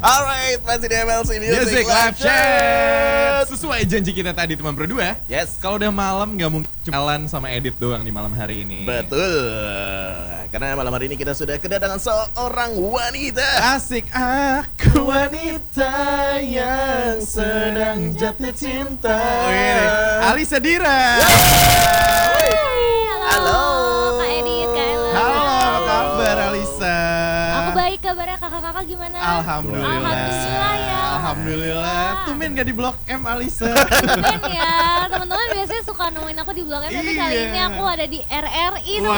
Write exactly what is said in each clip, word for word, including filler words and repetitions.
Alright, masih di M L C Music, Music Live Live Chat. Chat. Sesuai janji kita tadi teman berdua. Yes. Kalau udah malam nggak mungkin jalan sama edit doang di malam hari ini. Betul. Karena malam hari ini kita sudah kedatangan seorang wanita. Asik, aku wanita yang sedang jatuh cinta. Oh, ini Alisa Dira. Hey, Halo, Halo. Kak Edit, Kak Ella. Halo, apa kabar Alisa? Aku baik, kabarnya kakak-kakak gimana? Alhamdulillah. Alhamdulillah ya. Alhamdulillah. Tumben gak di Blok M Alisa. Tumben ya, teman-teman biasanya suka nemuin aku di Blok M, tapi kali Iya. ini aku ada di R R I. Wow.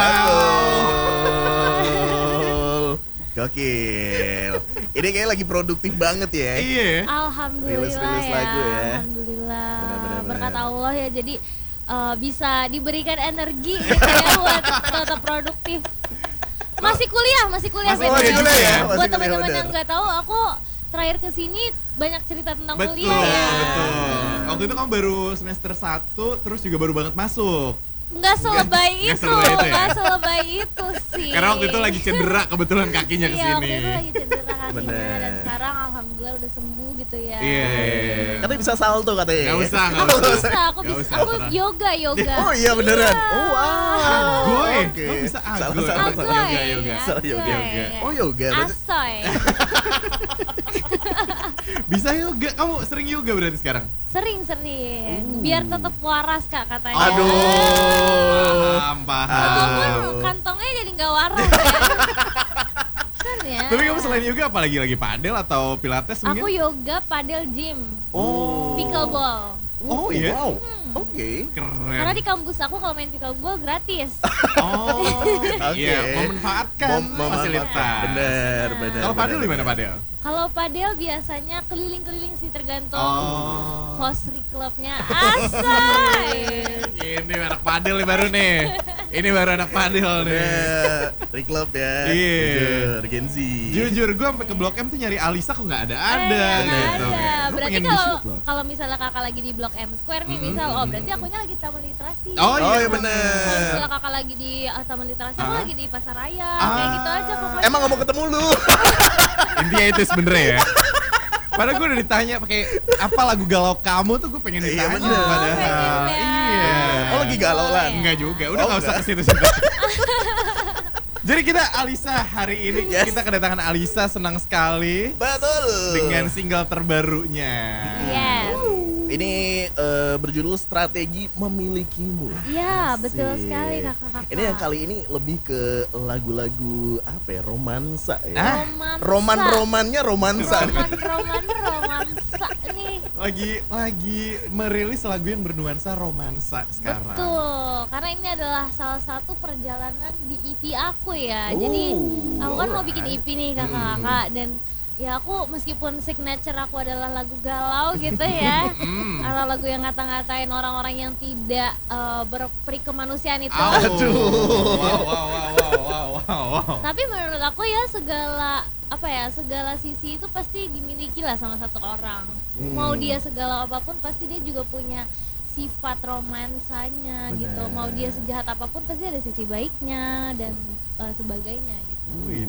Betul. Gokil. Ini kayak lagi produktif banget ya. Iya. Alhamdulillah Rilis-rilis ya. lagu ya. Alhamdulillah. Benar-benar. Berkat Allah ya, jadi uh, bisa diberikan energi gitu ya buat tetap produktif. Masih kuliah, masih kuliah. Masih Beb. kuliah juga ya? Masih Buat kuliah, teman-teman benar. yang nggak tahu, aku terakhir kesini banyak cerita tentang Betul, kuliah ya. betul. Waktu itu kamu baru semester satu, terus juga baru banget masuk. Nggak selebay Nggak itu, selebay itu ya? nggak selebay itu sih. Karena waktu itu lagi cedera kebetulan kakinya Iya, kesini. waktu itu lagi cedera kakinya Bener. dan sekarang alhamdulillah udah sembuh gitu ya. Iya, iya, iya. Katanya bisa salto katanya. Nggak usah, nggak Aku usah. bisa, aku Nggak bisa, usah, aku tenang. yoga, yoga. Oh iya beneran. Iya. Oh wow. Agoy. Oke. Lo bisa Salah, agoy. salah, Agoy, salah. Yoga, yoga. Salah, yoga, yoga. Oh yoga. berarti- Asoy. Bisa yoga. Kamu sering yoga berarti sekarang? Sering-sering, Uh. biar tetap waras Kak katanya. Aduh. Paham, paham. Walaupun kantongnya jadi nggak waras ya. Kan ya. Tapi kamu selain yoga apa lagi? Lagi padel atau pilates mungkin? Aku yoga, padel, gym, Oh. pickleball. Oh iya? Wow. Hmm. Oke. Karena Keren. di kampus aku kalau main pickleball gratis. Oh, Oke. iya, memanfaatkan Mem- memanfaatkan. fasilitas. Bener, bener. Kalau padel bener, di mana bener. padel? Kalau padel biasanya keliling-keliling sih tergantung Oh. host klubnya. Asay. Ini anak padel nih baru nih. Ini baru anak padel nih. Bener. Reclub ya. Iya. Jujur, Gen Z. Jujur gue sampai ke Blok M tuh nyari Alisa kok nggak ada ada Eh, nggak gitu. ada. Gua Berarti pengen kalau di-shoot loh. kalau misalnya kakak lagi di Blok M Square nih, Mm-mm, misal, oh mm-mm. berarti akunya lagi Taman Literasi. Oh, iya, Oh iya Kalau bener. misalnya kakak lagi di uh, Taman Literasi, aku Ah. lagi di Pasar Raya, Ah. kayak gitu aja pokoknya. Emang gak mau ketemu lu? Intinya itu sebenernya ya. Padahal gue udah ditanya pakai apa lagu galau kamu tuh gue pengen Iya, ditanya bener. padahal. Oh, pengen ya. Iya. Oh, lagi galau, Lan? Enggak juga, udah Oh, nggak usah enggak. ke situ-situ. Jadi kita Alisa hari ini Yes. kita kedatangan Alisa, senang sekali Betul. dengan single terbarunya. Yes. Ini eh, berjudul Strategi Memilikimu. Iya, betul Asik. sekali kakak-kakak. Ini yang kali ini lebih ke lagu-lagu apa ya? Romansa ya. Ah? Romansa. Roman-romannya romansa. Roman, roman, romansa nih. Lagi lagi merilis lagu yang bernuansa romansa sekarang. Betul, karena ini adalah salah satu perjalanan di E P aku ya. Jadi Oh, aku kan mau alright. bikin E P nih kakak-kakak dan ya aku meskipun signature aku adalah lagu galau gitu ya. Hmm. Atau lagu yang ngata-ngatain orang-orang yang tidak uh, berperi kemanusiaan itu. Aduh. Wow, wow, wow, wow, wow, wow, wow. Tapi menurut aku ya segala apa ya segala sisi itu pasti dimiliki lah sama satu orang. Hmm. Mau dia segala apapun pasti dia juga punya sifat romansanya Benar. gitu. Mau dia sejahat apapun pasti ada sisi baiknya dan uh, sebagainya gitu.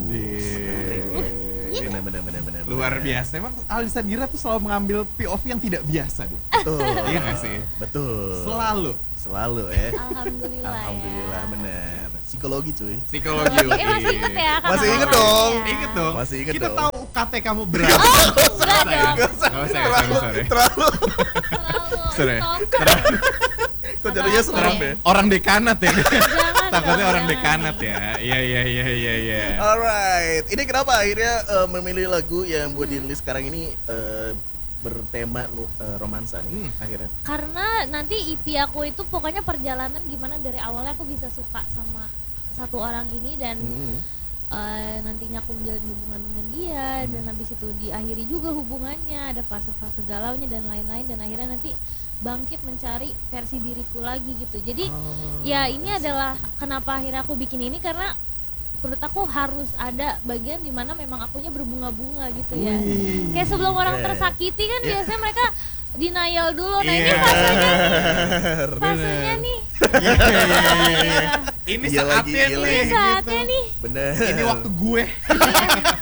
Widih. Benar benar benar benar. Luar biasa. Emang Alisa Dira tuh selalu mengambil P O V yang tidak biasa deh. Betul. Iya nggak sih? Betul. Selalu. Selalu ya. Alhamdulillah, Alhamdulillah ya. benar. Psikologi cuy. Psikologi. Eh masih inget ya kakak? Masih inget dong. Ingat dong. Masih inget Kita dong. tahu U K T kamu berapa? Berat dong. Gak usah ya, sorry, Terlalu, sorry. terlalu. Terlalu Sorry. stalker. Kok jadinya serem Apa-apa ya? Orang dekanat ya. Jangan Takutnya dong, orang jangan dekanat nih. ya. Iya iya iya iya iya. Alright, ini kenapa akhirnya eh, memilih lagu yang buat dirilis sekarang ini eh, bertema nu- eh, romansa nih Hmm. akhirnya? Karena nanti E P aku itu pokoknya perjalanan gimana dari awalnya aku bisa suka sama satu orang ini dan Hmm. eh, nantinya aku menjalin hubungan dengan dia dan habis itu diakhiri juga hubungannya, ada fase-fase galaunya dan lain-lain dan akhirnya nanti bangkit mencari versi diriku lagi gitu. Jadi Oh, ya ini I see. adalah kenapa akhirnya aku bikin ini karena menurut aku harus ada bagian dimana memang akunya berbunga-bunga gitu ya. Wih. Kayak sebelum orang Keren. tersakiti kan biasanya mereka denial dulu. Nah ini Iya. fasenya, Bener. fasenya nih. Iya iya iya iya. Ini Iya lagi, saatnya iya nih. lagi. Ini saatnya nih. Bener. Ini waktu gue.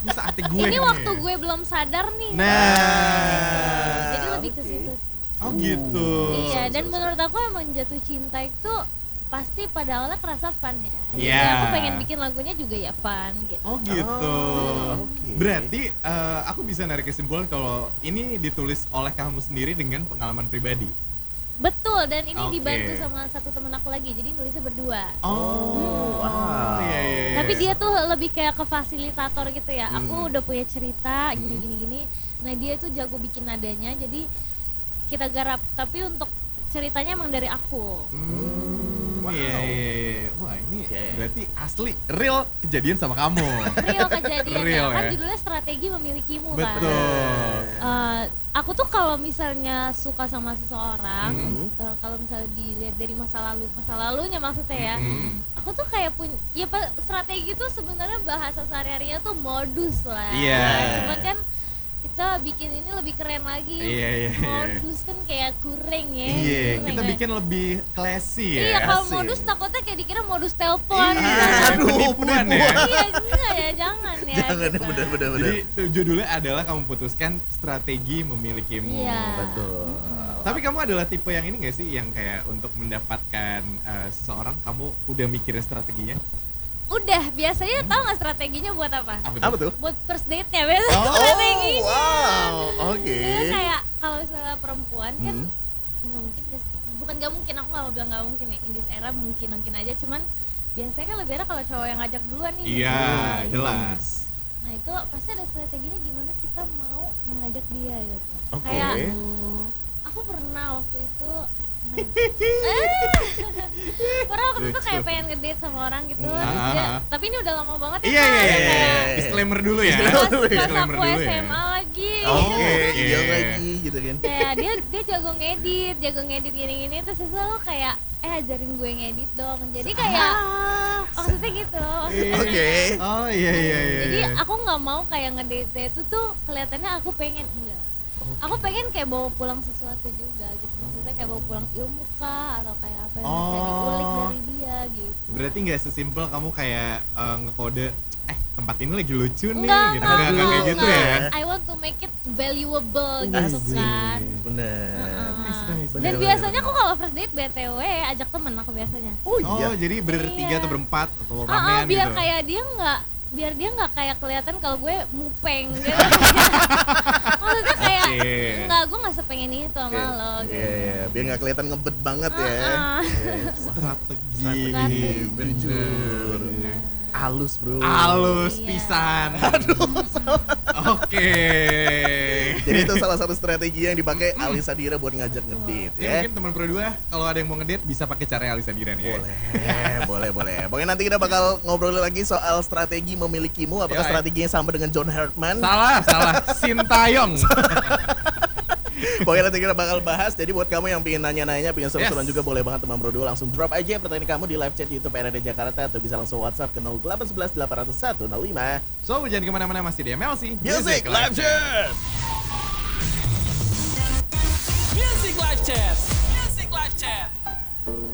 Ini saatnya gue Ini nih. waktu gue belum sadar nih. Nah. Jadi lebih ke oke. situ. Oh gitu. Iya, dan menurut aku emang jatuh cinta itu pasti pada awalnya kerasa fun ya. Jadi Iya. aku pengen bikin lagunya juga ya fun gitu. Oh gitu. Oh, oke. Berarti eh, aku bisa narik kesimpulan kalau ini ditulis oleh kamu sendiri dengan pengalaman pribadi. Betul, dan ini Oke. dibantu sama satu temen aku lagi, jadi nulisnya berdua. Oh, wow. Iya, iya, iya. Tapi dia tuh lebih kayak ke fasilitator gitu ya. Aku Hmm. udah punya cerita gini Hmm. gini gini. Nah, dia tuh jago bikin nadanya, jadi kita garap. Tapi untuk ceritanya emang dari aku. Hmm, Wow. Iya, iya, iya. Wah ini Iya, iya. berarti asli real kejadian sama kamu. Real kejadian Real, ya. Kan ya. judulnya Strategi Memilikimu kan. Betul. Eh, aku tuh kalau misalnya suka sama seseorang, Mhm. eh, kalau misalnya dilihat dari masa lalu, masa lalunya maksudnya ya, Mhm. aku tuh kayak punya, ya pa- strategi tuh sebenarnya bahasa sehari-harinya tuh modus lah. Iya. Cuman kan kita bikin ini lebih keren lagi. Iya, iya, iya. Modus kan kayak kurang ya. Iya, kurang kita ya. bikin lebih classy ya. Iya, kalau asik. modus takutnya kayak dikira modus telepon. Iya, Aduh, penipuan ya. penipuan. Iya, enggak ya, jangan ya. Jangan, gitu. bener-bener. Jadi tuh judulnya adalah kamu putuskan strategi memilikimu. Iya. Betul. Tapi kamu adalah tipe yang ini gak sih yang kayak untuk mendapatkan eh, seseorang kamu udah mikirin strateginya? Udah, biasanya tahu nggak strateginya buat apa? Apa Apa tuh? Buat first date-nya biasanya Oh, strateginya. wow, oke. Jadi kayak kalau misalnya perempuan kan Hmm. nggak mungkin, nggak sih? Bukan nggak mungkin, aku nggak mau bilang nggak mungkin ya. In this era mungkin mungkin aja, cuman biasanya kan lebih enak kalau cowok yang ngajak duluan nih. Iya, Nah, jelas. Nah itu pasti ada strateginya gimana kita mau mengajak dia gitu. Oke. Kayak aku pernah waktu itu nge- pernah waktu itu kayak pengen ngedate sama orang gitu. Hmm. Terus dia- Ah. tapi ini udah lama banget ya. Iya, iya, Kak. iya, iya. Kayak Disclaimer dulu ya. Disclaimer pas, dulu ya. pas Disclaimer aku dulu ya. S M A lagi. Oke, Oke. iya lagi gitu kan. Kayak dia dia jago ngedit, jago ngedit gini-gini, terus dia selalu kayak eh ajarin gue ngedit dong. Jadi kayak maksudnya gitu. Iya. Oke. Oh iya iya iya. Jadi iya. aku nggak mau kayak ngedate itu tuh kelihatannya aku pengen enggak. Aku pengen kayak bawa pulang sesuatu juga gitu. Maksudnya kayak bawa pulang ilmu kah atau kayak apa yang bisa Oh. diulik dari dia gitu. Berarti nggak sesimpel kamu kayak eh, ngekode eh tempat ini lagi lucu nih Enggak, gitu. enggak, Nggak nggak kayak gitu enggak. ya. I want to make it valuable gitu Asik. kan. Bener. Heeh. Nice, nice. Dan Bener, biasanya bener. aku kalau first date B T W ajak temen aku biasanya. Oh iya. Oh, jadi bertiga Iya. atau berempat atau Ah, ah, ramean biar gitu. kayak dia nggak biar dia nggak kayak kelihatan kalau gue mupeng gitu. Maksudnya kayak Oke. enggak, gue nggak sepengen itu sama Iya, lo gitu. Iya, iya, biar nggak kelihatan ngebet banget ya. Ah, ah. Iya. Strategi. Strategi. Bener. Bener. Halus bro. Halus Iya. pisan. Oke. Jadi itu salah satu strategi yang dipakai Ali Sadira buat ngajak ngedate Ya, ya. mungkin teman Pro dua kalau ada yang mau ngedate bisa pakai cara Alisa Diran ya. Boleh, boleh, boleh. Pokoknya nanti kita bakal ngobrol lagi soal strategi memilikimu. Apakah Yoi. strateginya sama dengan John Hartman? Salah, salah. Sintayong. Pokoknya nanti kita bakal bahas. Jadi buat kamu yang pengen nanya-nanya, pengen seru-seruan Yes. juga boleh banget teman Bro dua langsung drop aja pertanyaan kamu di live chat YouTube R R D Jakarta atau bisa langsung WhatsApp ke nol delapan satu satu delapan nol satu nol lima. So, jangan kemana-mana, masih di M L C Music Live Chat. Music Live Chat. Music Live Chat.